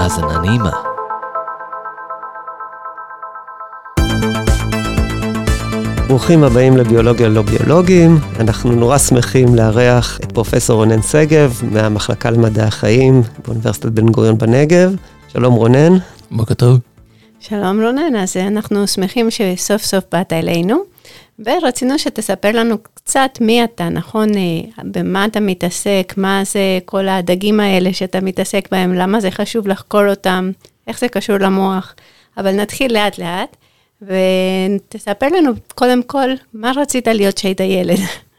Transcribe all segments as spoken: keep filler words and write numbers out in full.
האזנה נעימה. ברוכים הבאים לביולוגיה לא ביולוגים. אנחנו נורא שמחים לארח את פרופסור רונן שגב מהמחלקה למדעי החיים באוניברסיטת בן גוריון בנגב. שלום רונן. בוקר טוב. שלום רונן, אז אנחנו שמחים שסוף סוף באת אלינו, ורצינו שתספר לנו קצת מי אתה, נכון? במה אתה מתעסק, מה זה כל הדגים האלה שאתה מתעסק בהם, למה זה חשוב לחקור אותם, איך זה קשור למוח, אבל נתחיל לאט לאט, ותספר לנו קודם כל, מה רצית להיות שהיית ילד?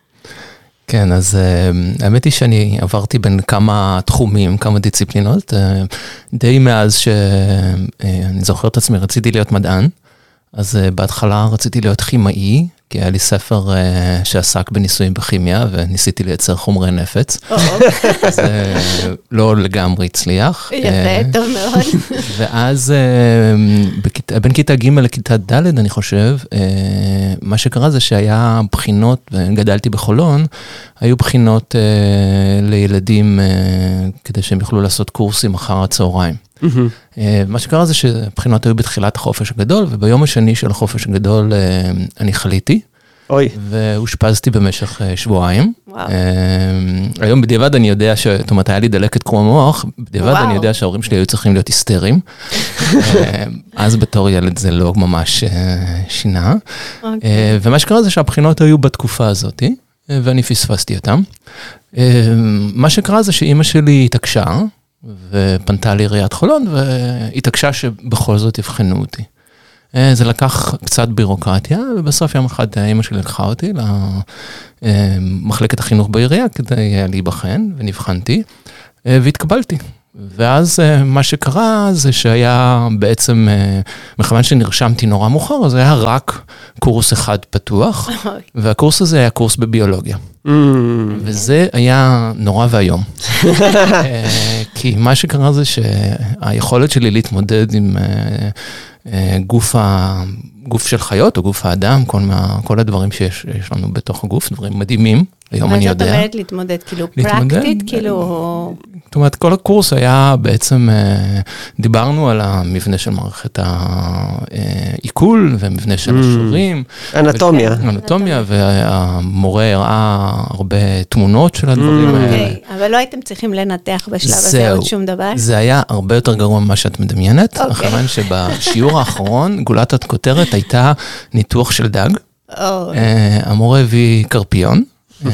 כן, אז uh, האמת היא שאני עברתי בין כמה תחומים, כמה דיסציפלינות, uh, די מאז שאני uh, זוכר את עצמי, רציתי להיות מדען, אז uh, בהתחלה רציתי להיות כימאי, כי היה לי ספר uh, שעסק בניסויים בכימיה, וניסיתי לייצר חומרי נפץ. אז uh, לא לגמרי הצליח. יפה, טוב מאוד. ואז uh, בין כיתה ג' לכיתה ד', אני חושב, uh, מה שקרה זה שהיה בחינות, וגדלתי בחולון, היו בחינות uh, לילדים uh, כדי שהם יוכלו לעשות קורסים אחר הצהריים. Mm-hmm. מה שקרה זה שבחינות היו בתחילת החופש הגדול, וביום השני של החופש הגדול אני חליתי. אוי. והושפזתי במשך שבועיים. וואו. היום בדיעבד אני יודע ש... זאת אומרת, היה לי דלקת קרום המוח, בדיעבד אני יודע שההורים שלי היו צריכים להיות היסטריים. אז בתור ילד זה לא ממש שינה. ומה שקרה זה שהבחינות היו בתקופה הזאת, ואני פספסתי אותם. מה שקרה זה שאמא שלי התעקשה, ופנתה לעיריית חולון, והתעקשה שבכל זאת יבחנו אותי. זה לקח קצת בירוקרטיה, ובסוף יום אחד אמא שלי לקחה אותי למחלקת החינוך בעירייה, כדי להיבחן, ונבחנתי, והתקבלתי. ואז מה שקרה זה שהיה בעצם, מכיוון שנרשמתי נורא מאוחר, אז היה רק קורס אחד פתוח, והקורס הזה היה קורס בביולוגיה. וזה היה נורא והיום. כי מה שקרה זה שהיכולת שלי להתמודד עם גוף, ה, גוף של חיות או גוף האדם, כל, מה, כל הדברים שיש לנו בתוך הגוף, דברים מדהימים, היום אני יודע. מה זאת אומרת להתמודד? כאילו פרקטית? כאילו... זאת אומרת, כל הקורס היה בעצם, דיברנו על המבנה של מערכת העיכול, ומבנה של השרירים. אנטומיה. אנטומיה, והמורה הראה הרבה תמונות של הדברים האלה. אבל לא הייתם צריכים לנתח בשלב הזה עוד שום דבר? זה היה הרבה יותר גרוע ממה שאת מדמיינת, אחרי שבשיעור האחרון, גולת הכותרת הייתה ניתוח של דג. המורה הביא קרפיון.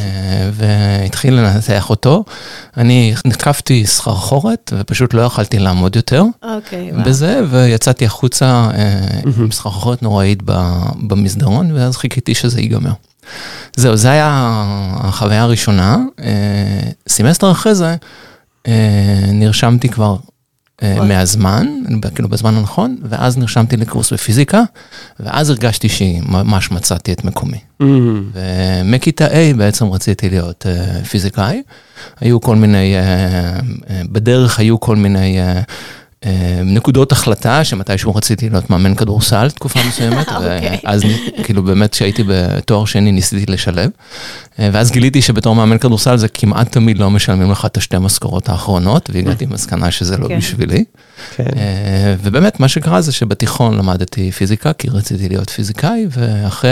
והתחיל לנתח אותו, אני נתקפתי סחרחורת, ופשוט לא יכלתי לעמוד יותר בזה, ויצאתי החוצה עם סחרחורת נוראית במסדרון, ואז חיכיתי שזה ייגמר. זהו, זה היה החוויה הראשונה. סמסטר אחרי זה, נרשמתי כבר מהזמן, כאילו בזמן הנכון, ואז נרשמתי לקורס בפיזיקה, ואז הרגשתי שממש מצאתי את מקומי. ומכיתה A בעצם רציתי להיות פיזיקאי, היו כל מיני, בדרך היו כל מיני נקודות החלטה, שמתישהו רציתי להיות מאמן כדורסל, תקופה מסוימת, ואז כאילו באמת שהייתי בתואר שני ניסיתי לשלב, ואז גיליתי שבתור מאמן כדורסל זה כמעט תמיד לא משלמים לך את השתי משכורות האחרונות, והגעתי מסקנה שזה לא בשבילי. ובאמת מה שקרה זה שבתיכון למדתי פיזיקה, כי רציתי להיות פיזיקאי, ואחרי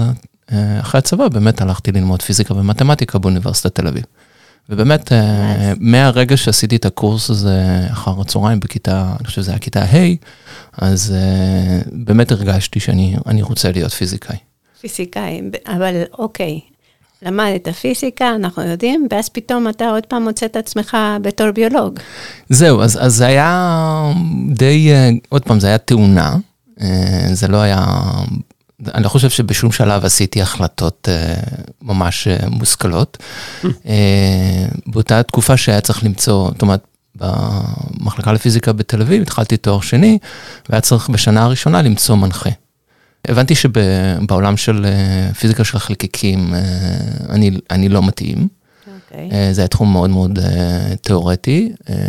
הצבא באמת הלכתי ללמוד פיזיקה ומתמטיקה באוניברסיטת תל אביב. ובאמת, מהרגע שעשיתי את הקורס הזה אחר הצהריים בכיתה, אני חושב שזה היה כיתה ה', אז באמת הרגשתי שאני רוצה להיות פיזיקאי. פיזיקאי, אבל אוקיי, למדת פיזיקה, אנחנו יודעים, ואז פתאום אתה עוד פעם מוצא את עצמך בתור ביולוג. זהו, אז, אז זה היה די, עוד פעם, זה היה תאונה, זה לא היה... אני לא חושב שבשום שלב עשיתי החלטות ממש מושכלות. באותה תקופה שהיה צריך למצוא, זאת אומרת, במחלקה לפיזיקה בתל אביב, התחלתי תואר שני, והיה צריך בשנה הראשונה למצוא מנחה. הבנתי שבעולם של פיזיקה של חלקיקים, אני, אני לא מתאים. זה היה תחום מאוד מאוד תיאורטי,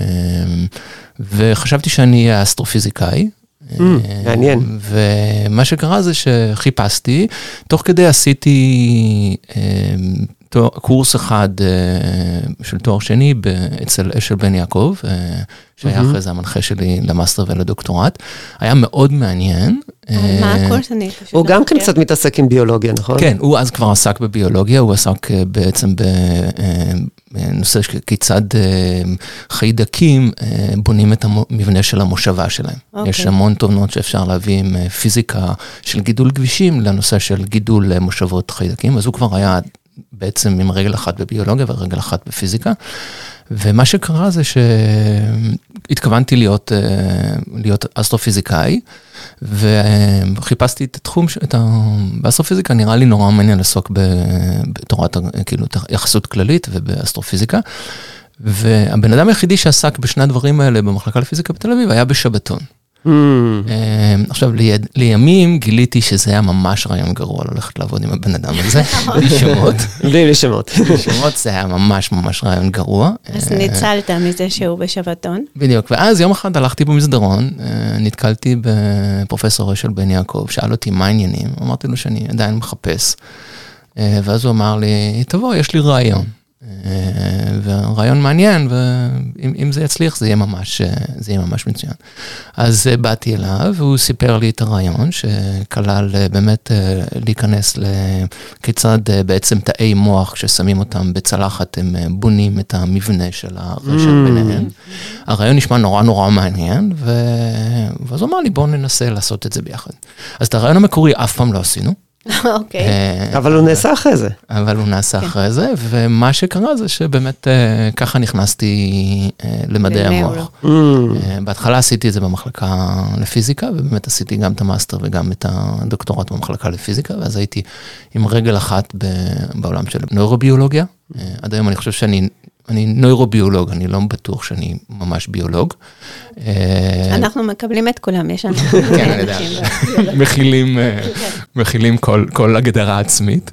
וחשבתי שאני אהיה אסטרופיזיקאי, מעניין. ומה שקרה זה שחיפשתי, תוך כדי עשיתי קורס אחד של תואר שני אצל אשל בן יעקב, שהיה אחרי זה המנחה שלי למאסטר ולדוקטורט. היה מאוד מעניין. מה הקורס? אני פשוט... הוא גם כן קצת מתעסק עם ביולוגיה, נכון? כן, הוא אז כבר עסק בביולוגיה, הוא עסק בעצם בנושא כיצד חיידקים בונים את המבנה של המושבה שלהם. יש המון תובנות שאפשר להביא עם פיזיקה של גידול כבישים לנושא של גידול מושבות חיידקים, אז הוא כבר היה בעצם עם רגל אחת בביולוגיה ורגל אחת בפיזיקה, ומה שקרה זה שהתכוונתי להיות, להיות אסטרופיזיקאי, וחיפשתי את התחום, את ה... באסטרופיזיקה נראה לי נורא מעניין לעסוק בתורת, כאילו, יחסות כללית ובאסטרופיזיקה, והבן אדם היחידי שעסק בשני הדברים האלה במחלקה לפיזיקה בתל אביב היה בשבתון. עכשיו, לימים גיליתי שזה היה ממש רעיון גרוע ללכת לעבוד עם הבן אדם הזה, בלי שמות. בלי שמות. בלי שמות, זה היה ממש ממש רעיון גרוע. אז ניצלת מזה שהוא בשבתון. בדיוק, ואז יום אחד הלכתי במסדרון, נתקלתי בפרופסור אשל בן יעקב, שאל אותי מה העניינים, אמרתי לו שאני עדיין מחפש, ואז הוא אמר לי, תבוא, יש לי רעיון. ורעיון מעניין, ואם זה יצליח, זה יהיה ממש, זה יהיה ממש מצוין. אז באתי אליו, והוא סיפר לי את הרעיון, שכלל באמת להיכנס לכיצד בעצם תאי מוח, כששמים אותם בצלחת, הם בונים את המבנה של הרשת ביניהם. הרעיון נשמע נורא נורא מעניין, ואז הוא אמר לי, בואו ננסה לעשות את זה ביחד. אז את הרעיון המקורי אף פעם לא עשינו, אוקיי. אבל הוא נעשה אחרי זה. אבל הוא נעשה אחרי זה, ומה שקרה זה שבאמת ככה נכנסתי למדעי המוח. בהתחלה עשיתי את זה במחלקה לפיזיקה, ובאמת עשיתי גם את המאסטר וגם את הדוקטורט במחלקה לפיזיקה, ואז הייתי עם רגל אחת בעולם של נוירוביולוגיה. עד היום אני חושב שאני... אני נוירוביולוג, אני לא בטוח שאני ממש ביולוג. אנחנו מקבלים את כולם, יש לנו. כן, אני יודע. מכילים, מכילים כל, כל הגדרה עצמית.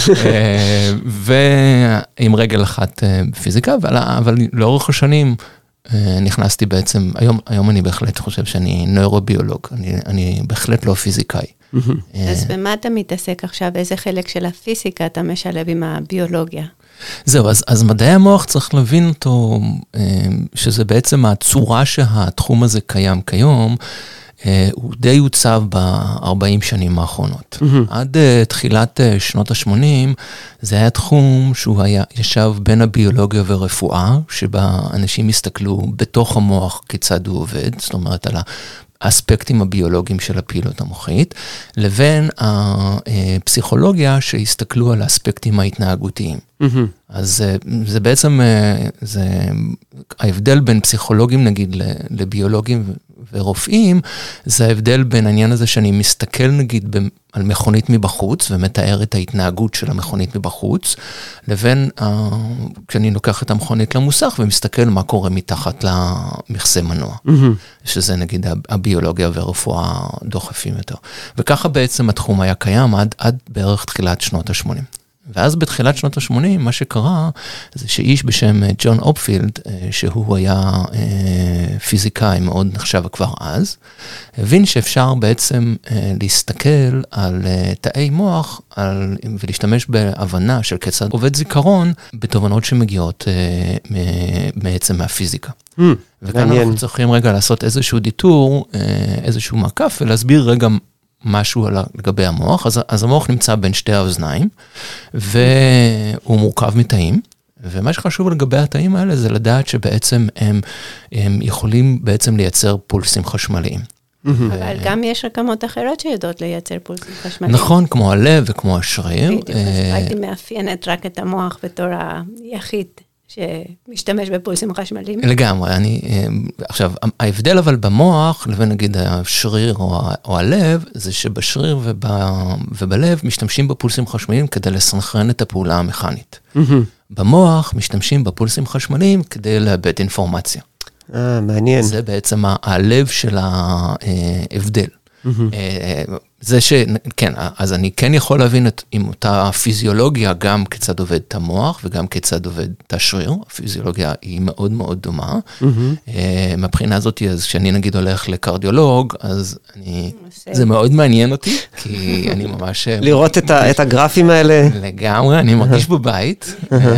ועם רגל אחת בפיזיקה, אבל, אבל לאורך השנים נכנסתי בעצם, היום, היום אני בהחלט חושב שאני נוירוביולוג, אני, אני בהחלט לא פיזיקאי. אז במה אתה מתעסק עכשיו? איזה חלק של הפיזיקה אתה משלב עם הביולוגיה? זהו, אז, אז מדעי המוח צריך להבין אותו, שזה בעצם הצורה שהתחום הזה קיים כיום, הוא די הוצב ב-ארבעים שנים האחרונות. Mm-hmm. עד uh, תחילת uh, שנות ה-שמונים, זה היה תחום שהוא היה, ישב בין הביולוגיה ורפואה, שבה אנשים הסתכלו בתוך המוח כיצד הוא עובד, זאת אומרת על האספקטים הביולוגיים של הפעילות המוחית, לבין הפסיכולוגיה שהסתכלו על האספקטים ההתנהגותיים. Mm-hmm. אז זה בעצם, זה, ההבדל בין פסיכולוגים נגיד לביולוגים ורופאים, זה ההבדל בין העניין הזה שאני מסתכל נגיד על מכונית מבחוץ, ומתאר את ההתנהגות של המכונית מבחוץ, לבין כשאני לוקח את המכונית למוסך, ומסתכל מה קורה מתחת למכסה מנוע. Mm-hmm. שזה נגיד הביולוגיה והרפואה דוחפים יותר. וככה בעצם התחום היה קיים עד, עד בערך תחילת שנות ה-שמונים. ואז בתחילת שנות ה-שמונים, מה שקרה, זה שאיש בשם ג'ון אופפילד, שהוא היה פיזיקאי מאוד נחשב כבר אז, הבין שאפשר בעצם להסתכל על תאי מוח, על, ולהשתמש בהבנה של כיצד עובד זיכרון, בתובנות שמגיעות בעצם מהפיזיקה. Mm, וכאן מעניין. אנחנו צריכים רגע לעשות איזשהו דיטור, איזשהו מעקף, ולהסביר רגע משהו לגבי המוח. אז, אז המוח נמצא בין שתי האוזניים, והוא מורכב מתאים, ומה שחשוב לגבי התאים האלה זה לדעת שבעצם הם, הם יכולים בעצם לייצר פולסים חשמליים. אבל גם יש רקמות אחרות שיודעות לייצר פולסים חשמליים. נכון, כמו הלב וכמו השריר. בדיוק, אז הייתי מאפיינת רק את המוח בתור היחיד שמשתמש בפולסים חשמליים. לגמרי, אני, עכשיו, ההבדל אבל במוח, לבין נגיד השריר או, או הלב, זה שבשריר וב, ובלב משתמשים בפולסים חשמליים כדי לסנכרן את הפעולה המכנית. במוח משתמשים בפולסים חשמליים כדי לאבד אינפורמציה. אה, מעניין. זה בעצם הלב של ההבדל. זה ש... כן, אז אני כן יכול להבין את, עם אותה פיזיולוגיה, גם כיצד עובד את המוח, וגם כיצד עובד את השריר. הפיזיולוגיה היא מאוד מאוד דומה. Mm-hmm. מהבחינה הזאת, אז כשאני נגיד הולך לקרדיולוג, אז אני... זה מאוד מעניין אותי, כי אני ממש... לראות את, ה, את הגרפים האלה. לגמרי, אני מרגיש בבית.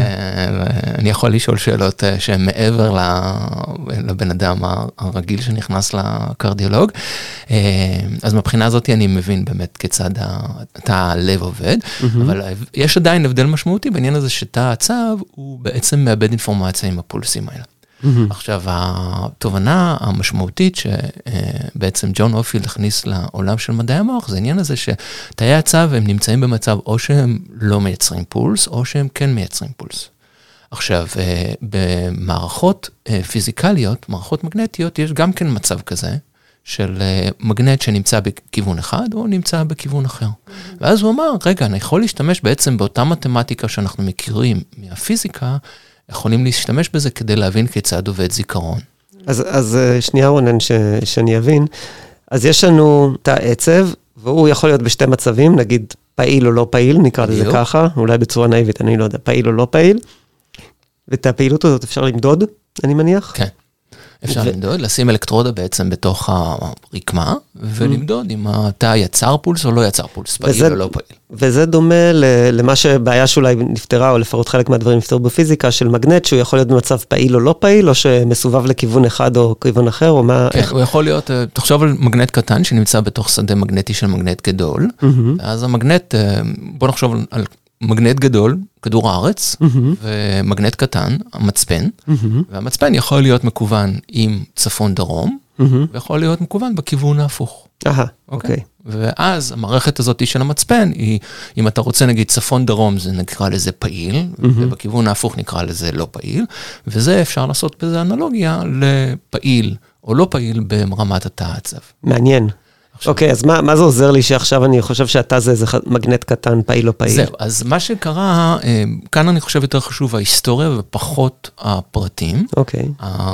אני יכול לשאול שאלות שהן מעבר לבן אדם הרגיל שנכנס לקרדיולוג. אז מבחינה הזאת אני מבין באמת כיצד הלב עובד, אבל יש עדיין הבדל משמעותי בעניין הזה שתא העצב הוא בעצם מאבד אינפורמציה עם הפולסים האלה. עכשיו, התובנה המשמעותית שבעצם ג'ון אופילד הכניס לעולם של מדעי המוח, זה העניין הזה שתאי העצב הם נמצאים במצב או שהם לא מייצרים פולס, או שהם כן מייצרים פולס. עכשיו, במערכות פיזיקליות, מערכות מגנטיות, יש גם כן מצב כזה, של מגנט שנמצא בכיוון אחד, או נמצא בכיוון אחר. ואז הוא אמר, רגע, אני יכול להשתמש בעצם באותה מתמטיקה שאנחנו מכירים מהפיזיקה, יכולים להשתמש בזה כדי להבין כיצד עובד זיכרון. אז, אז שנייה רונן, ש, שאני אבין. אז יש לנו תא עצב, והוא יכול להיות בשתי מצבים, נגיד פעיל או לא פעיל, נקרא לזה ככה, אולי בצורה נאיבית, אני לא יודע, פעיל או לא פעיל. ואת הפעילות הזאת אפשר למדוד, אני מניח? כן. אפשר למדוד, לשים אלקטרודה בעצם בתוך הרקמה, ולמדוד אם התא יצר פולס או לא יצר פולס, פעיל או לא פעיל. וזה דומה למה שבעיה שאולי נפתרה, או לפחות חלק מהדברים נפתרו בפיזיקה, של מגנט, שהוא יכול להיות במצב פעיל או לא פעיל, או שמסובב לכיוון אחד או כיוון אחר, או מה... כן, הוא יכול להיות, תחשוב על מגנט קטן, שנמצא בתוך שדה מגנטי של מגנט גדול, אז המגנט, בוא נחשוב על... מגנט גדול, כדור הארץ, mm-hmm. ומגנט קטן, המצפן, mm-hmm. והמצפן יכול להיות מקוון עם צפון דרום, mm-hmm. ויכול להיות מקוון בכיוון ההפוך. אהה, אוקיי. Okay? ואז המערכת הזאת של המצפן, היא, אם אתה רוצה נגיד צפון דרום, זה נקרא לזה פעיל, mm-hmm. ובכיוון ההפוך נקרא לזה לא פעיל, וזה אפשר לעשות בזה אנלוגיה לפעיל או לא פעיל ברמת התא העצב. מעניין. אוקיי, אז מה, מה זה עוזר לי שעכשיו אני חושב שאתה זה איזה מגנט קטן, פעיל או פעיל? זהו, אז מה שקרה, כאן אני חושב יותר חשוב ההיסטוריה ופחות הפרטים. אוקיי.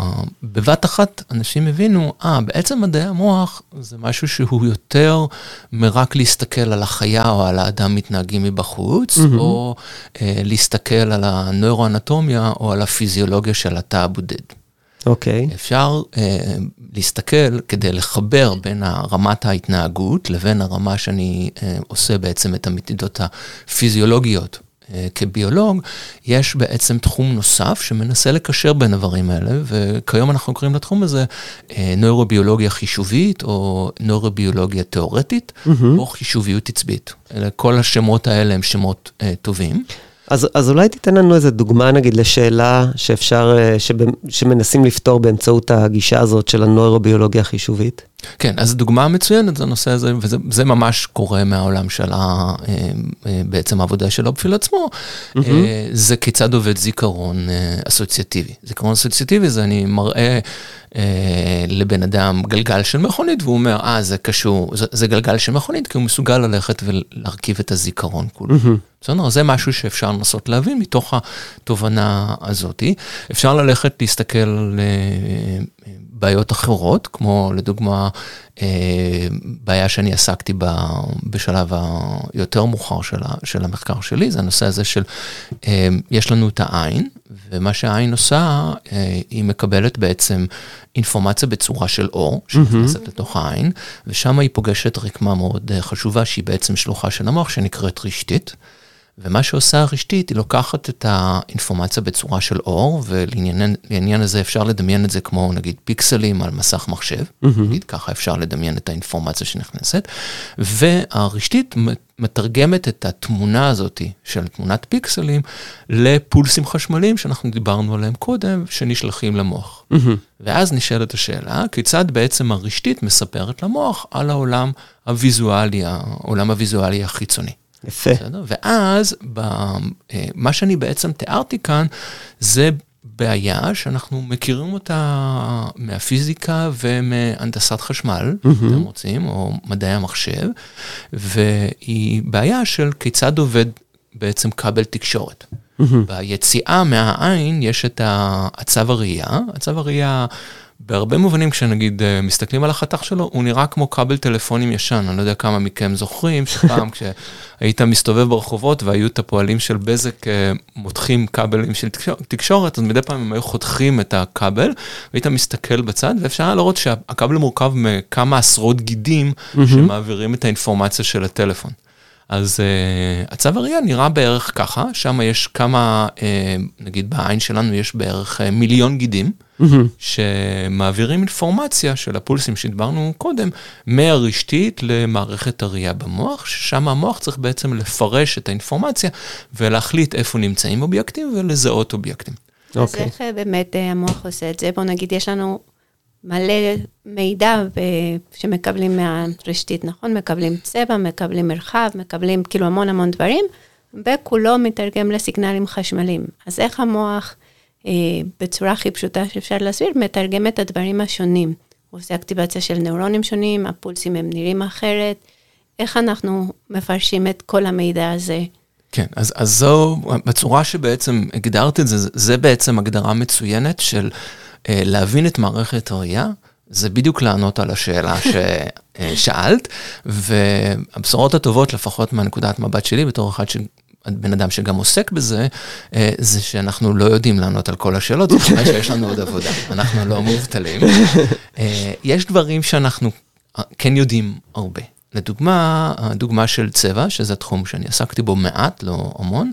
בבת אחת אנשים הבינו, אה, בעצם מדעי המוח זה משהו שהוא יותר מרק להסתכל על החיה או על האדם מתנהגים מבחוץ, mm-hmm. או להסתכל על הנוירואנטומיה או על הפיזיולוגיה של התא הבודד. אוקיי. אפשר אה, להסתכל כדי לחבר בין הרמת ההתנהגות לבין הרמה שאני אה, עושה בעצם את המדידות הפיזיולוגיות אה, כביולוג, יש בעצם תחום נוסף שמנסה לקשר בין הדברים האלה, וכיום אנחנו קוראים לתחום הזה אה, נוירוביולוגיה חישובית או נוירוביולוגיה תיאורטית, mm-hmm. או חישוביות עצבית. כל השמות האלה הם שמות אה, טובים. אז, אז אולי תיתן לנו איזו דוגמה, נגיד, לשאלה שאפשר, שמנסים לפתור באמצעות הגישה הזאת של הנוירוביולוגיה החישובית? כן, אז דוגמה מצוינת זה הנושא הזה, וזה זה ממש קורה מהעולם של ה, בעצם העבודה של אופילד עצמו, mm-hmm. זה כיצד עובד זיכרון אסוציאטיבי. זיכרון אסוציאטיבי זה אני מראה לבן אדם גלגל של מכונית, והוא אומר, אה, זה קשור, זה, זה גלגל של מכונית, כי הוא מסוגל ללכת ולהרכיב את הזיכרון כולו. Mm-hmm. בסדר? זה משהו שאפשר לנסות להבין מתוך התובנה הזאת. אפשר ללכת להסתכל על בעיות אחרות, כמו לדוגמה, בעיה שאני עסקתי בה בשלב היותר מאוחר של, של המחקר שלי, זה הנושא הזה של, יש לנו את העין, ומה שהעין עושה, היא מקבלת בעצם אינפורמציה בצורה של אור, שנכנסת לתוך העין, ושם היא פוגשת רקמה מאוד חשובה, שהיא בעצם שלוחה של המוח, שנקראת רשתית, ומה שעושה הרשתית, היא לוקחת את האינפורמציה בצורה של אור, ולעניין הזה אפשר לדמיין את זה כמו נגיד פיקסלים על מסך מחשב, mm-hmm. נגיד ככה אפשר לדמיין את האינפורמציה שנכנסת, והרשתית מתרגמת את התמונה הזאת של תמונת פיקסלים, לפולסים חשמליים שאנחנו דיברנו עליהם קודם, שנשלחים למוח. Mm-hmm. ואז נשאלת השאלה, כיצד בעצם הרשתית מספרת למוח על העולם הוויזואלי, העולם הוויזואלי החיצוני. יפה. ואז, מה שאני בעצם תיארתי כאן, זה בעיה שאנחנו מכירים אותה מהפיזיקה ומהנדסת חשמל, אתם רוצים, או מדעי המחשב, והיא בעיה של כיצד עובד בעצם כבל תקשורת. ביציאה מהעין יש את עצב הראייה, עצב הראייה בהרבה מובנים, כשנגיד מסתכלים על החתך שלו, הוא נראה כמו כבל טלפונים ישן. אני לא יודע כמה מכם זוכרים, שפעם כשהיית מסתובב ברחובות, והיו את הפועלים של בזק מותחים כבלים של תקשורת, אז מדי פעם הם היו חותכים את הכבל, והיית מסתכל בצד, ואפשר היה לראות שהכבל מורכב מכמה עשרות גידים, שמעבירים את האינפורמציה של הטלפון. אז uh, הצו הראייה נראה בערך ככה, שם יש כמה, uh, נגיד בעין שלנו יש בערך uh, מיליון גידים, mm-hmm. שמעבירים אינפורמציה של הפולסים שדברנו קודם, מהרשתית למערכת הראייה במוח, ששם המוח צריך בעצם לפרש את האינפורמציה, ולהחליט איפה נמצאים אובייקטים, ולזהות אובייקטים. אז okay. איך באמת המוח עושה את זה? בוא נגיד, יש לנו מלא מידע שמקבלים מהרשתית, נכון? מקבלים צבע, מקבלים מרחב, מקבלים כאילו המון המון דברים, וכולו מתרגם לסיגנלים חשמליים. אז איך המוח, אה, בצורה הכי פשוטה שאפשר להסביר, מתרגם את הדברים השונים. הוא עושה אקטיבציה של נוירונים שונים, הפולסים הם נראים אחרת. איך אנחנו מפרשים את כל המידע הזה? כן, אז, אז זו, בצורה שבעצם הגדרת את זה, זה בעצם הגדרה מצוינת של להבין את מערכת הראייה, זה בדיוק לענות על השאלה ששאלת, והבשורות הטובות, לפחות מהנקודת מבט שלי, בתור אחד בן אדם שגם עוסק בזה, זה שאנחנו לא יודעים לענות על כל השאלות, זאת אומרת שיש לנו עוד עבודה, אנחנו לא מובטלים. יש דברים שאנחנו כן יודעים הרבה. לדוגמה, הדוגמה של צבע, שזה תחום שאני עסקתי בו מעט, לא המון,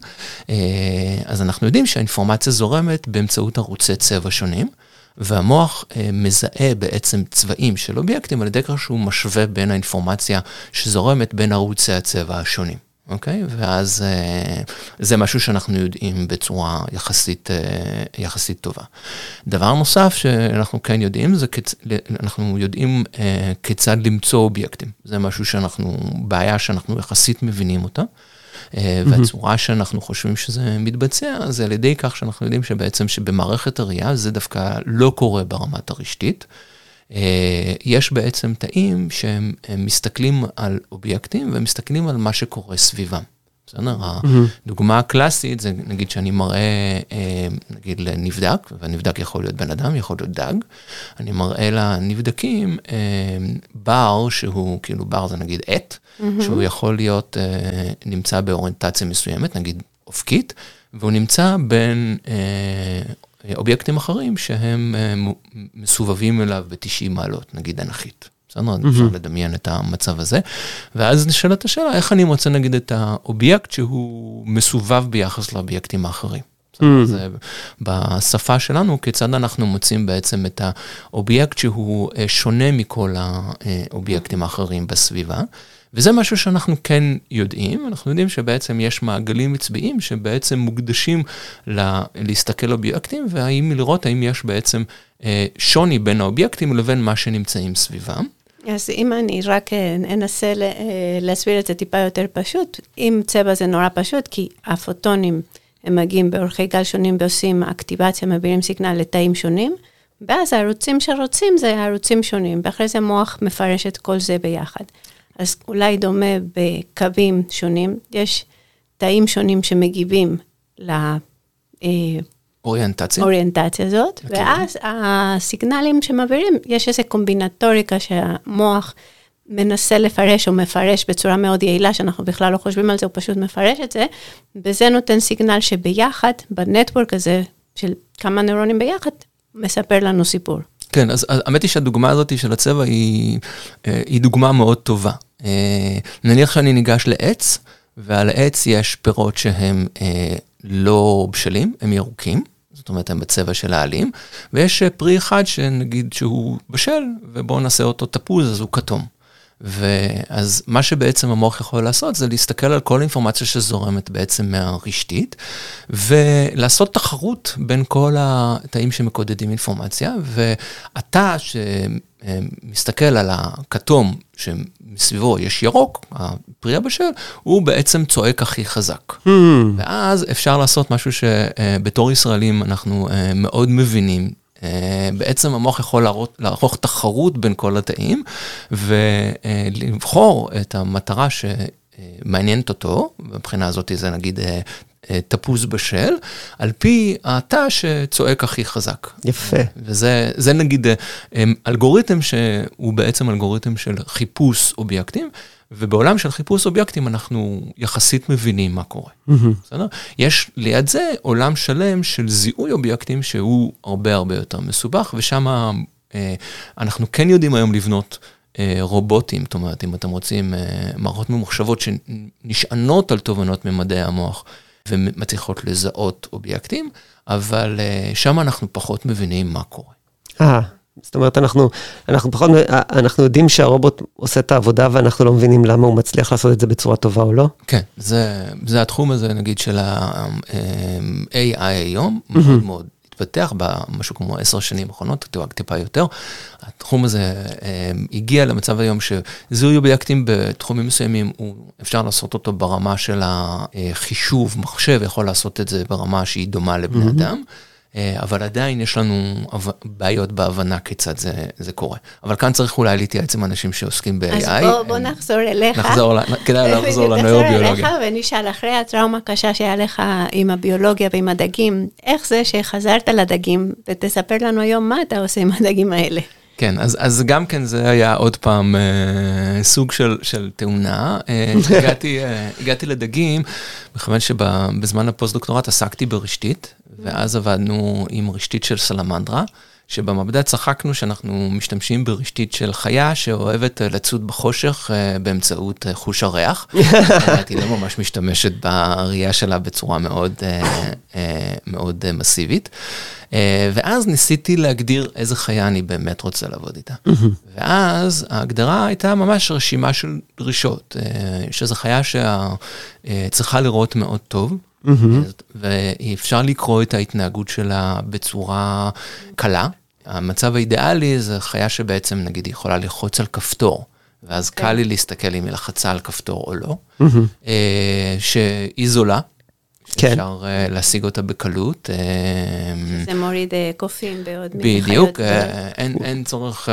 אז אנחנו יודעים שהאינפורמציה זורמת באמצעות ערוצי צבע שונים, והמוח מזהה בעצם צבעים של אובייקטים, על ידי כך שהוא משווה בין האינפורמציה שזורמת בין ערוצי הצבע השונים. אוקיי? ואז זה משהו שאנחנו יודעים בצורה יחסית, יחסית טובה. דבר נוסף שאנחנו כן יודעים, זה אנחנו יודעים כיצד למצוא אובייקטים. זה משהו שאנחנו, בעיה שאנחנו יחסית מבינים אותה, והצורה שאנחנו חושבים שזה מתבצע, זה על ידי כך שאנחנו יודעים שבעצם שבמערכת הראייה זה דווקא לא קורה ברמת הרשתית, יש בעצם תאים שהם מסתכלים על אובייקטים, ומסתכלים על מה שקורה סביבם. בסדר? הדוגמה הקלאסית זה נגיד שאני מראה, נגיד לנבדק, והנבדק יכול להיות בן אדם, יכול להיות דג, אני מראה לנבדקים בר שהוא, כאילו בר זה נגיד עט, שהוא יכול להיות, נמצא באוריינטציה מסוימת, נגיד אופקית, והוא נמצא בין אובייקטים אחרים שהם מסובבים אליו ב-תשעים מעלות, נגיד אנכית. בסדר, אפשר לדמיין את המצב הזה. ואז נשאלת השאלה, איך אני מוצא נגיד את האובייקט שהוא מסובב ביחס לאובייקטים האחרים. זה בשפה שלנו, כיצד אנחנו מוצאים בעצם את האובייקט שהוא שונה מכל האובייקטים האחרים בסביבה. וזה משהו שאנחנו כן יודעים, אנחנו יודעים שבעצם יש מעגלים מצביעים שבעצם מוקדשים לה, להסתכל אובייקטים, והאם לראות האם יש בעצם אה, שוני בין האובייקטים לבין מה שנמצאים סביבם. אז אם אני רק אנסה להסביר את זה טיפה יותר פשוט, אם צבע זה נורא פשוט, כי הפוטונים הם מגיעים באורכי גל שונים ועושים אקטיבציה, מעבירים סיגנל לתאים שונים, ואז הערוצים שרוצים זה הערוצים שונים, ואחרי זה המוח מפרש את כל זה ביחד. אז אולי דומה בקווים שונים, יש תאים שונים שמגיבים לאוריינטציה אוריינטציה הזאת, ואז הסיגנלים שמעבירים, יש איזו קומבינטוריקה שהמוח מנסה לפרש או מפרש בצורה מאוד יעילה, שאנחנו בכלל לא חושבים על זה, הוא פשוט מפרש את זה, וזה נותן סיגנל שביחד, בנטוורק הזה של כמה נוירונים ביחד, מספר לנו סיפור. כן, אז האמת היא שהדוגמה הזאת של הצבע היא, היא דוגמה מאוד טובה. נניח שאני ניגש לעץ, ועל העץ יש פירות שהם לא בשלים, הם ירוקים, זאת אומרת הם בצבע של העלים, ויש פרי אחד שנגיד שהוא בשל, ובואו נעשה אותו תפוז, אז הוא כתום. ואז מה שבעצם המוח יכול לעשות, זה להסתכל על כל אינפורמציה שזורמת בעצם מהרשתית, ולעשות תחרות בין כל התאים שמקודדים אינפורמציה, ואתה שמסתכל על הכתום, שמסביבו יש ירוק, הפרי הבשל, הוא בעצם צועק הכי חזק. Hmm. ואז אפשר לעשות משהו שבתור ישראלים אנחנו מאוד מבינים, בעצם המוח יכול לערוך תחרות בין כל התאים, ולבחור את המטרה שמעניינת אותו, מבחינה הזאת זה נגיד תפוז בשל, על פי התא שצועק הכי חזק. יפה. וזה זה נגיד אלגוריתם שהוא בעצם אלגוריתם של חיפוש אובייקטים, ובעולם של חיפוש אובייקטים אנחנו יחסית מבינים מה קורה. בסדר? יש ליד זה עולם שלם של זיהוי אובייקטים שהוא הרבה הרבה יותר מסובך, ושם אנחנו כן יודעים היום לבנות רובוטים, זאת אומרת, אם אתם רוצים מערכות ממוחשבות שנשענות על תובנות ממדעי המוח, ומצליחות לזהות אובייקטים, אבל שם אנחנו פחות מבינים מה קורה. אה, זאת אומרת, אנחנו, אנחנו פחות, אנחנו יודעים שהרובוט עושה את העבודה, ואנחנו לא מבינים למה הוא מצליח לעשות את זה בצורה טובה או לא? כן, זה, זה התחום הזה, נגיד, של ה-A I היום, מאוד מאוד התפתח במשהו כמו עשר שנים האחרונות, טיפה יותר. התחום הזה הגיע למצב היום שזיהוי אובייקטים בתחומים מסוימים, אפשר לעשות אותו ברמה של החישוב, מחשב יכול לעשות את זה ברמה שהיא דומה לבני אדם, אבל עדיין יש לנו בעיות בהבנה כיצד זה, זה קורה. אבל כאן צריך אולי להתייעץ עם אנשים שעוסקים ב-A I. אז בוא, בוא נחזור אליך. נחזור, כדאי לחזור לנוירוביולוגיה. נחזור אליך ונשאל, אחרי הטראומה קשה שהיה לך עם הביולוגיה ועם הדגים, איך זה שחזרת לדגים, ותספר לנו היום מה אתה עושה עם הדגים האלה? כן, אז, אז גם כן זה היה עוד פעם אה, סוג של, של תאונה. אה, הגעתי, אה, הגעתי לדגים, בכוון שבזמן הפוסט-דוקטורט עסקתי ברשתית, ואז עבדנו עם רשתית של סלמנדרה, שבמעבדה צחקנו שאנחנו משתמשים ברשתית של חיה שאוהבת לצוד בחושך באמצעות חוש הריח. היא לא ממש משתמשת בראייה שלה בצורה מאוד, מאוד מסיבית. ואז ניסיתי להגדיר איזה חיה אני באמת רוצה לעבוד איתה. ואז ההגדרה הייתה ממש רשימה של דרישות, שזו חיה שצריכה לראות מאוד טוב, ואפשר לקרוא את ההתנהגות שלה בצורה קלה. המצב האידיאלי זה חיה שבעצם נגיד יכולה ללחוץ על כפתור, ואז קל לי להסתכל אם היא לחצה על כפתור או לא, שהיא זולה, שאפשר להשיג אותה בקלות. זה מוריד קופים בעוד מחיות. בדיוק, אין צורך...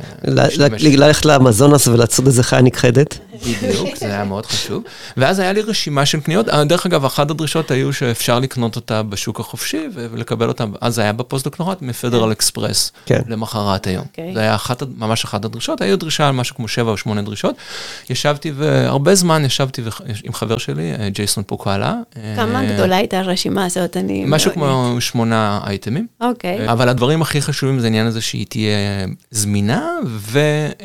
ללכת לאמזונס ולצוד איזה חיה נכחדת. בדיוק, זה היה מאוד חשוב. ואז היה לי רשימה של קניות. דרך אגב, אחת הדרישות היו שאפשר לקנות אותה בשוק החופשי, ולקבל אותה, אז זה היה בפוסט-דוקטורט, מפדרל אקספרס, למחרת היום. זה היה ממש אחת הדרישות, היו דרישה על משהו כמו שבע או שמונה דרישות. ישבתי, והרבה זמן ישבתי עם חבר שלי, ג'ייסון פוקאלה. כמה גדולה הייתה הרשימה הזאת? משהו כמו שמונה אייטמים. אוקיי. אבל הדברים הכי חשובים זה העניין הזה שהיא תהיה זמינה, ו...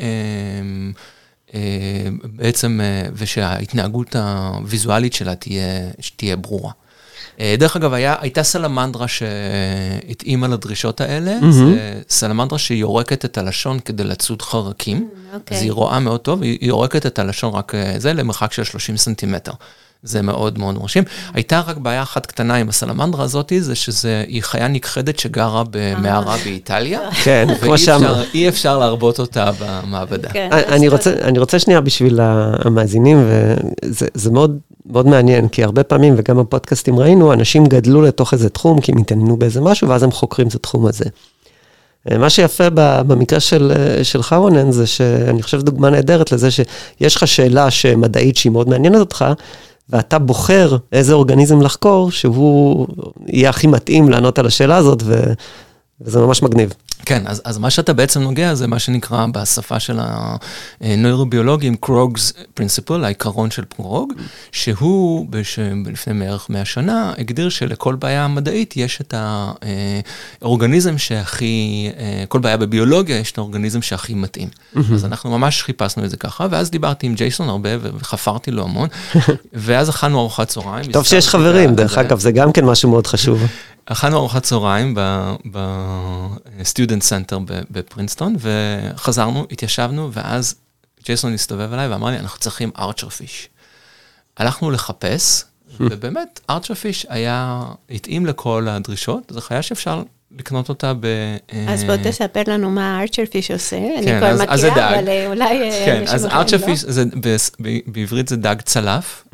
בעצם, ושההתנהגות הוויזואלית שלה תהיה, תהיה ברורה. דרך אגב, היה, הייתה סלמנדרה שהתאימה לדרישות האלה, mm-hmm. זה סלמנדרה שיורקת את הלשון כדי לצוד חרקים, mm, okay. אז היא רואה מאוד טוב, היא יורקת את הלשון רק זה, למרחק של שלושים סנטימטר. זה מאוד מאוד מרשים. הייתה רק בעיה אחת קטנה עם הסלמנדרה הזאת, זה שהיא חיה נכחדת שגרה במערה באיטליה. כן, כמו שאמר. אי אפשר להרבות אותה במעבדה. אני רוצה שנייה בשביל המאזינים, וזה מאוד מאוד מעניין, כי הרבה פעמים, וגם בפודקאסטים ראינו, אנשים גדלו לתוך איזה תחום, כי הם התעניינו באיזה משהו, ואז הם חוקרים את התחום הזה. מה שיפה במקרה של, שלך רונן, זה שאני חושב דוגמה נהדרת לזה שיש לך שאלה שמדעית שהיא מאוד מעניינת אותך, ואתה בוחר איזה אורגניזם לחקור, שהוא יהיה הכי מתאים לענות על השאלה הזאת, ו... וזה ממש מגניב. כן, אז, אז מה שאתה בעצם נוגע, זה מה שנקרא בשפה של הנוירוביולוגים, קרוג's principle, העיקרון של קרוג, שהוא, לפני בערך מאה שנה, הגדיר שלכל בעיה מדעית יש את האורגניזם שהכי, כל בעיה בביולוגיה, יש את האורגניזם שהכי מתאים. אז אנחנו ממש חיפשנו את זה ככה, ואז דיברתי עם ג'ייסון הרבה, וחפרתי לו המון, ואז אכלנו ארוחת צהריים. טוב שיש חברים, דרך אגב, זה גם כן משהו מאוד חשוב. אכלנו ארוחת צהריים בסטודנט סנטר בפרינסטון, וחזרנו, התיישבנו, ואז ג'ייסון הסתובב אליי ואמר לי, אנחנו צריכים ארצ'ר פיש. הלכנו לחפש, ובאמת ארצ'ר פיש היה, התאים לכל הדרישות, זו חיה שאפשר לקנות אותה ב... אז בוא תספר לנו מה ארצ'ר פיש עושה, אני כבר מכירה, אבל אולי... כן, אז ארצ'ר פיש, בעברית זה דג צלף,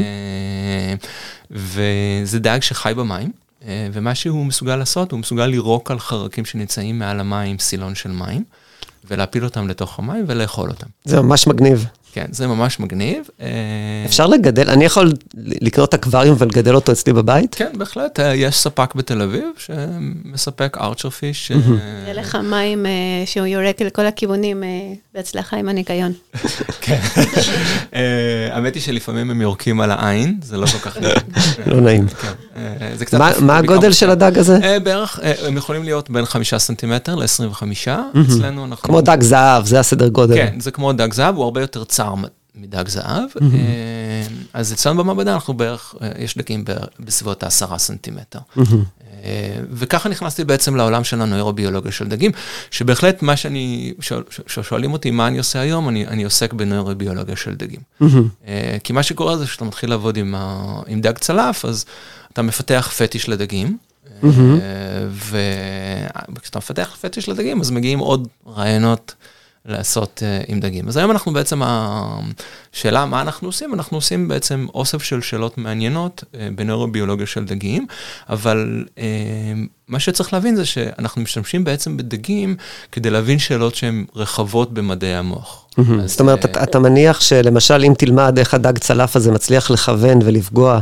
וזה דג שחי במים, ומה שהוא מסוגל לעשות, הוא מסוגל לירוק על חרקים שנמצאים מעל המים, סילון של מים, ולהפיל אותם לתוך המים ולאכול אותם. זה ממש מגניב. כן, זה ממש מגניב. אפשר לגדל, אני יכול לקנות אקווריום ולגדל אותו אצלי בבית? כן, בהחלט, יש ספק בתל אביב שמספק ארצ'רפיש. יהיה לך מים שהוא יורק לכל הכיוונים בהצלחה עם הניקיון. כן, האמת היא שלפעמים הם יורקים על העין, זה לא כל כך נעים. לא נעים. מה הגודל של הדג הזה? בערך, הם יכולים להיות בין חמישה סנטימטר ל-עשרים וחמישה, אצלנו אנחנו... כמו דג זהב, זה הסדר גודל. כן, זה כמו דג זהב, הוא הרבה יותר צר מדג זהב, אז אצלנו במעבדה אנחנו בערך, יש דגים בסביבות העשרה סנטימטר. וככה נכנסתי בעצם לעולם של הנוירוביולוגיה של דגים, שבהחלט מה שאני, ששואלים אותי מה אני עושה היום, אני, אני עוסק בנוירוביולוגיה של דגים. כי מה שקורה זה שאתה מתחיל לעבוד עם, ה, עם דג צלף, אז אתה מפתח פטיש לדגים, וכשאתה מפתח פטיש לדגים, אז מגיעים עוד רעיונות לעשות uh, עם דגים. אז היום אנחנו בעצם, השאלה מה אנחנו עושים, אנחנו עושים בעצם אוסף של שאלות מעניינות uh, בנוירוביולוגיה של דגים, אבל uh, מה שצריך להבין זה שאנחנו משתמשים בעצם בדגים כדי להבין שאלות שהן רחבות במדעי המוח. Mm-hmm. אז, זאת אומרת, uh, אתה, אתה מניח שלמשל אם תלמד איך הדג צלף הזה מצליח לכוון ולפגוע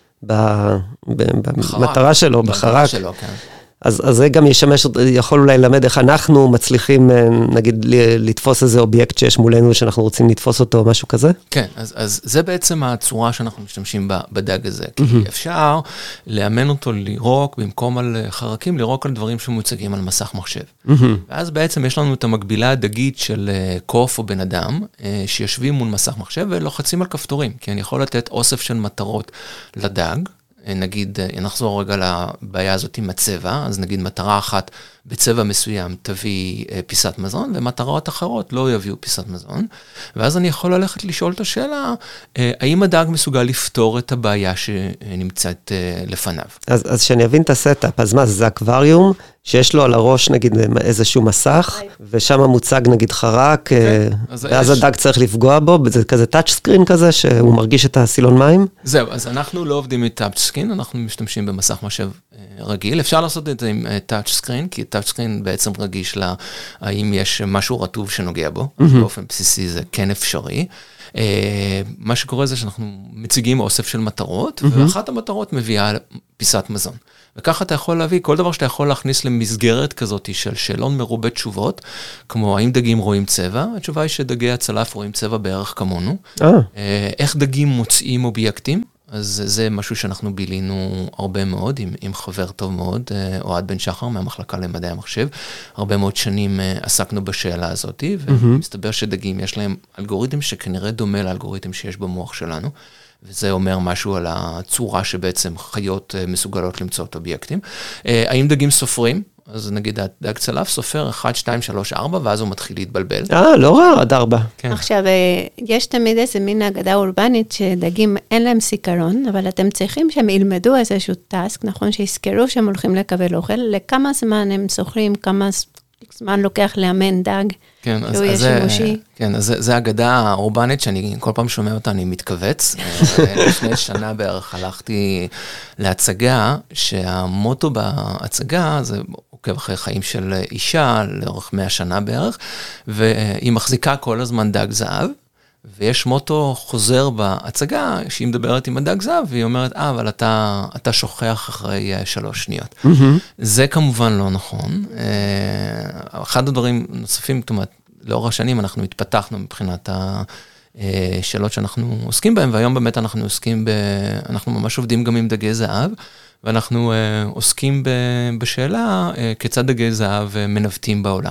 במטרה שלו, בחרק, שלו, כן. אז, אז זה גם ישמש, יכול אולי ללמד איך אנחנו מצליחים, נגיד, לתפוס איזה אובייקט שיש מולנו, שאנחנו רוצים לתפוס אותו, או משהו כזה? כן, אז, אז זה בעצם הצורה שאנחנו משתמשים בדג הזה, כי mm-hmm. אפשר לאמן אותו לירוק, במקום על חרקים, לירוק על דברים שמוצגים על מסך מחשב. Mm-hmm. ואז בעצם יש לנו את המקבילה הדגית של קוף או בן אדם, שיושבים מול מסך מחשב ולוחצים על כפתורים, כי אני יכול לתת אוסף של מטרות לדג, נגיד, נחזור רגע לבעיה הזאת עם הצבע, אז נגיד מטרה אחת בצבע מסוים תביא פיסת מזון, ומטרות אחרות לא יביאו פיסת מזון, ואז אני יכול ללכת לשאול את השאלה, האם הדג מסוגל לפתור את הבעיה שנמצאת לפניו. אז, אז שאני אבין את הסטאפ, אז מה, זה אקווריום שיש לו על הראש נגיד איזשהו מסך, ושם מוצג נגיד חרק, ואז הדג צריך לפגוע בו, זה כזה טאצ' סקרין כזה, שהוא מרגיש את הסילון מים? זהו, אז אנחנו לא עובדים עם טאצ' סקרין, אנחנו משתמשים במסך מחשב רגיל, אפשר לעשות את זה עם טאצ' סקרין, כי טאצ' סקרין בעצם רגיש לה, האם יש משהו רטוב שנוגע בו, באופן בסיסי זה כן אפשרי. מה שקורה זה שאנחנו מציגים אוסף של מטרות, ואחת המטרות מביאה פיסת מזון. וככה אתה יכול להביא, כל דבר שאתה יכול להכניס למסגרת כזאת של שאלון מרובה תשובות, כמו האם דגים רואים צבע, התשובה היא שדגי הצלף רואים צבע בערך כמונו. איך דגים מוצאים אובייקטים, אז זה משהו שאנחנו בילינו הרבה מאוד, עם, עם חבר טוב מאוד, אוהד בן שחר מהמחלקה למדעי המחשב. הרבה מאוד שנים עסקנו בשאלה הזאת, ומסתבר שדגים יש להם אלגוריתם שכנראה דומה לאלגוריתם שיש במוח שלנו, וזה אומר משהו על הצורה שבעצם חיות מסוגלות למצוא את אובייקטים. האם דגים סופרים? אז נגיד, דג צלף סופר אחת, שתיים, שלוש, ארבע, ואז הוא מתחיל להתבלבל. אה, לא רע, עד ארבע. עכשיו, יש תמיד איזה מין אגדה אורבנית, שדגים אין להם סיכרון, אבל אתם צריכים שהם ילמדו איזשהו טסק, נכון? שיזכרו שהם הולכים לקבל אוכל, לכמה זמן הם סוחרים, כמה זמן לוקח לאמן דג, שהוא יהיה שימושי. כן, אז זה אגדה האורבנית, שאני כל פעם שומע אותה, אני מתכווץ. לפני שנה בערך הלכתי להצגה, שהמוטו בהצגה, זה עוקב אחרי חיים של אישה, לאורך מאה שנה בערך, והיא מחזיקה כל הזמן דג זהב, ויש מוטו חוזר בהצגה, שהיא מדברת עם הדג זהב, והיא אומרת, אה, אבל אתה, אתה שוכח אחרי שלוש שניות. Mm-hmm. זה כמובן לא נכון. אחד הדברים נוספים, זאת אומרת, לאור השנים אנחנו התפתחנו מבחינת השאלות שאנחנו עוסקים בהן, והיום באמת אנחנו עוסקים ב... אנחנו ממש עובדים גם עם דגי זהב, ואנחנו עוסקים בשאלה כיצד דגי זהב מנווטים בעולם.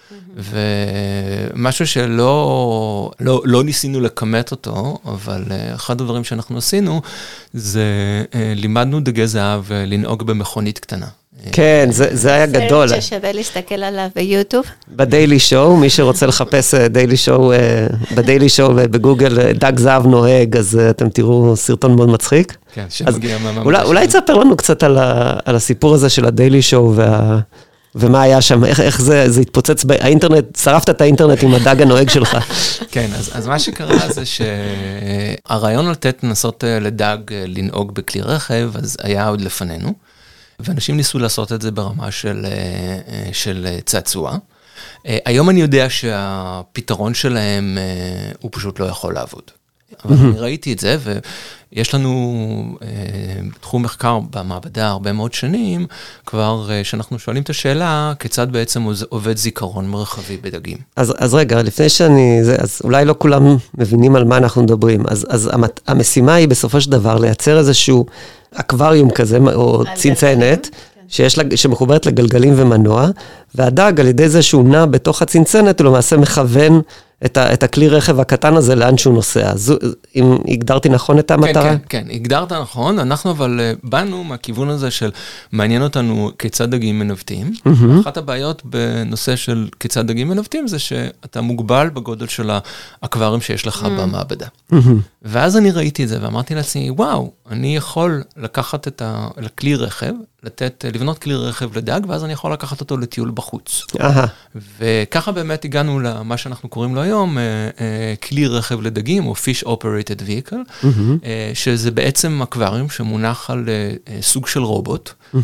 ומשהו שלא לא, לא ניסינו לקמת אותו, אבל אחד הדברים שאנחנו עשינו, זה לימדנו דגי זהב לנהוג במכונית קטנה. כן, זה, זה היה גדול. סרט ששווה להסתכל עליו ביוטיוב. בדיילי שואו, מי שרוצה לחפש דיילי שואו, בדיילי שואו ובגוגל דג זהב נוהג, אז אתם תראו סרטון מאוד מצחיק. כן, שמגיע מהממש. אולי, אולי תספר לנו קצת על, ה, על הסיפור הזה של הדיילי שואו וה... ומה היה שם, איך, איך זה, זה התפוצץ באינטרנט, שרפת את האינטרנט עם הדג הנוהג שלך. כן, אז, אז מה שקרה זה שהרעיון לתת לנסות לדג לנהוג בכלי רכב, אז היה עוד לפנינו, ואנשים ניסו לעשות את זה ברמה של, של צעצוע, היום אני יודע שהפתרון שלהם הוא פשוט לא יכול לעבוד. אבל אני ראיתי את זה, ויש לנו תחום מחקר במעבדה הרבה מאוד שנים, כבר שאנחנו שואלים את השאלה, כיצד בעצם עובד זיכרון מרחבי בדגים. אז, אז רגע, לפני שאני, זה, אז אולי לא כולם מבינים על מה אנחנו מדברים, אז, אז המת, המשימה היא בסופו של דבר לייצר איזשהו אקווריום כזה, או צנצנת, שיש לה, שמחוברת לגלגלים ומנוע, והדג על ידי זה שהוא נע בתוך הצנצנת, הוא למעשה מכוון את, ה, את הכלי רכב הקטן הזה לאן שהוא נוסע. אז אם הגדרתי נכון את המטרה? כן, כן, כן, הגדרת נכון. אנחנו אבל באנו מהכיוון הזה של מעניין אותנו כיצד דגים מנווטים. Mm-hmm. אחת הבעיות בנושא של כיצד דגים מנווטים זה שאתה מוגבל בגודל של האקווריום שיש לך mm-hmm. במעבדה. Mm-hmm. ואז אני ראיתי את זה ואמרתי לעצמי, וואו, אני יכול לקחת את הכלי רכב, לתת, לבנות כלי רכב לדג, ואז אני יכול לקחת אותו לטיול בחוץ. Aha. וככה באמת הגענו למה שאנחנו קוראים לו היום, כלי רכב לדגים, או Fish Operated Vehicle, mm-hmm. שזה בעצם אקווריום שמונח על סוג של רובוט, mm-hmm.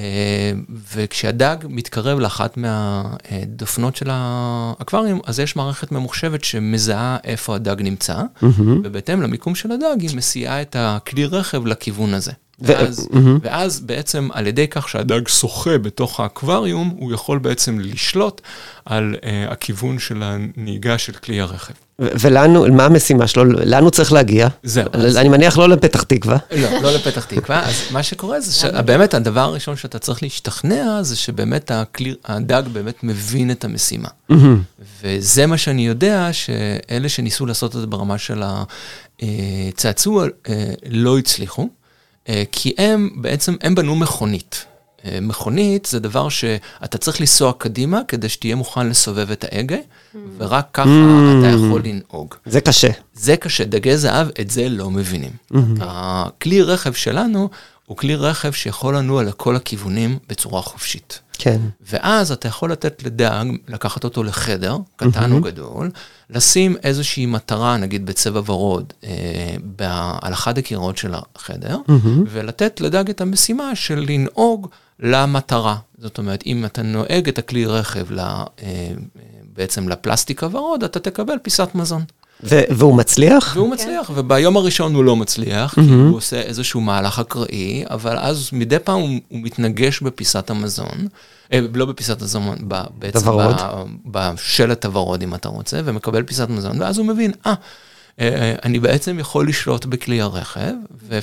וכשהדג מתקרב לאחת מהדופנות של האקווריום, אז יש מערכת ממוחשבת שמזהה איפה הדג נמצא, mm-hmm. ובהתאם למיקום של הדג, היא מסיעה את הכלי רכב לכיוון הזה. ואז, mm-hmm. ואז בעצם על ידי כך שהדג שוחה בתוך האקווריום, הוא יכול בעצם לשלוט על uh, הכיוון של הנהיגה של כלי הרכב. ו- ולנו, מה המשימה שלו? לאן צריך להגיע? זהו. אז... אני מניח לא לפתח תקווה. לא, לא לפתח תקווה. אז מה שקורה זה שבאמת הדבר הראשון שאתה צריך להשתכנע, זה שבאמת הכלי, הדג באמת מבין את המשימה. Mm-hmm. וזה מה שאני יודע, שאלה שניסו לעשות את זה ברמה של הצעצוע, לא הצליחו. כי הם בעצם, הם בנו מכונית. מכונית זה דבר שאתה צריך לנסוע קדימה, כדי שתהיה מוכן לסובב את ההגה, ורק ככה אתה יכול לנהוג. זה קשה. זה קשה. דגי זהב, את זה לא מבינים. הכלי רכב שלנו, הוא כלי רכב שיכול לנוע לכל הכיוונים בצורה חופשית. כן. ואז אתה יכול לתת לדג, לקחת אותו לחדר, קטן או גדול, לשים איזושהי מטרה, נגיד בצבע ורוד, אה, על אחד הקירות של החדר, ולתת לדג את המשימה של לנהוג למטרה. זאת אומרת, אם אתה נוהג את הכלי רכב לה, אה, בעצם לפלסטיק הוורוד, אתה תקבל פיסת מזון. ו- והוא מצליח? והוא מצליח, וביום הראשון הוא לא מצליח, כי הוא עושה איזשהו מהלך אקראי, אבל אז מדי פעם הוא, הוא מתנגש בפיסת המזון, אה, לא בפיסת המזון, בעצם ב, בשלט הוורוד, אם אתה רוצה, ומקבל פיסת מזון, ואז הוא מבין, אה, אני בעצם יכול לשלוט בכלי הרכב,